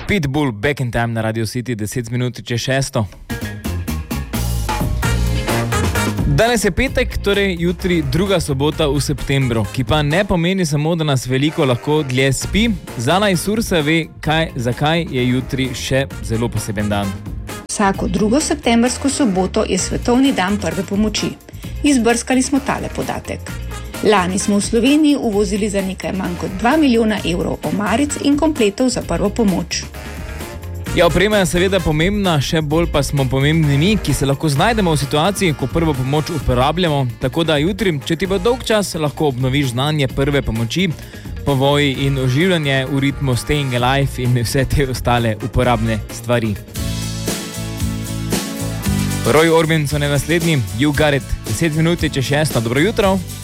Pitbull, Back in Time na Radio City, 10 minut čez 6. Danes je petek, torej jutri druga sobota v septembru, ki pa ne pomeni samo, da nas veliko lahko dlje spi. Zana iz Sursa ve, zakaj je jutri še zelo poseben dan. Vsako drugo septembrsko soboto je svetovni dan prve pomoči. Izbrskali smo tale podatek. Lani smo v Sloveniji uvozili za nekaj manj kot 2 milijona evrov omaric in kompletov za prvo pomoč. Ja, oprema je seveda pomembna, še bolj pa smo pomembni mi, ki se lahko znajdemo v situaciji, ko prvo pomoč uporabljamo. Tako da jutri, če ti bo dolg čas, lahko obnoviš znanje prve pomoči, povoj in oživljanje v ritmu Staying Alive in vse te ostale uporabne stvari. Roy Orbison je naslednji, You Got It, 10 minut čez 6. Dobro jutro.